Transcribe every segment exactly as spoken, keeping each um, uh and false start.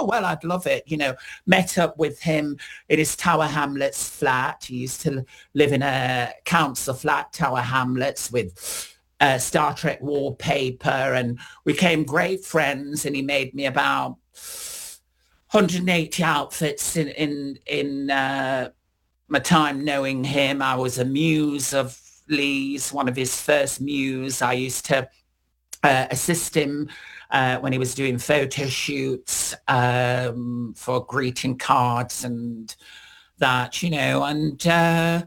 well, I'd love it. You know, met up with him in his Tower Hamlets flat. He used to live in a council flat, Tower Hamlets, with uh, Star Trek wallpaper, and we became great friends, and he made me about one hundred eighty outfits in, in, in uh, my time knowing him. I was a muse of Lee's, one of his first muse. I used to uh, assist him uh, when he was doing photo shoots um, for greeting cards and that, you know, and, uh,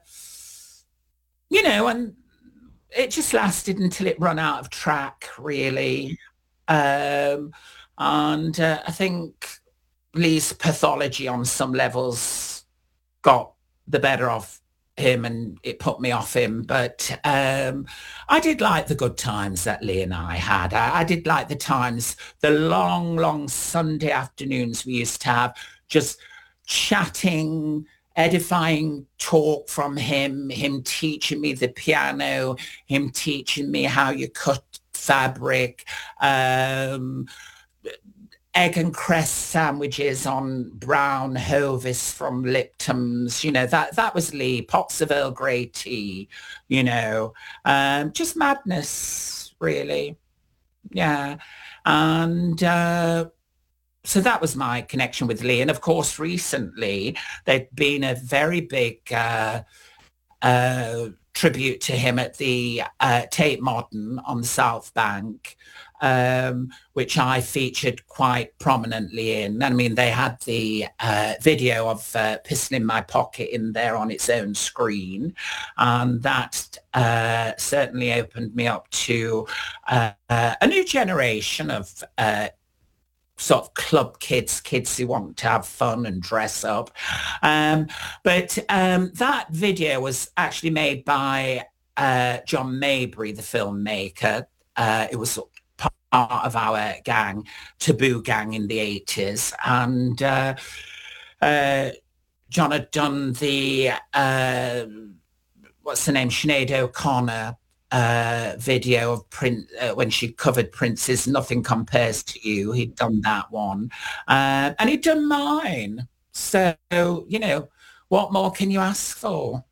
you know, and it just lasted until it run out of track, really. Um, and uh, I think Lee's pathology on some levels got the better of him, and it put me off him. But um, I did like the good times that Lee and I had. I, I did like the times, the long, long Sunday afternoons we used to have, just chatting, edifying talk from him, him teaching me the piano, him teaching me how you cut fabric, um, egg and cress sandwiches on brown Hovis from Lipton's, you know, that that was Lee. Pots of Earl Grey tea, you know, um, just madness, really. Yeah. And uh, so that was my connection with Lee. And of course, recently, there'd been a very big uh, uh, tribute to him at the uh, Tate Modern on the South Bank, um, which I featured quite prominently in. I mean, they had the uh, video of uh, Pistol in My Pocket in there on its own screen. And that uh, certainly opened me up to uh, uh, a new generation of uh, sort of club kids, kids who want to have fun and dress up. Um, but um, that video was actually made by uh, John Maybury, the filmmaker. Uh, it was part of our gang, Taboo Gang, in the eighties. And uh, uh, John had done the, uh, what's the name, Sinead O'Connor uh, video of Prince, uh, when she covered Prince's Nothing Compares to You. He'd done that one. Uh, and he'd done mine. So, you know, what more can you ask for?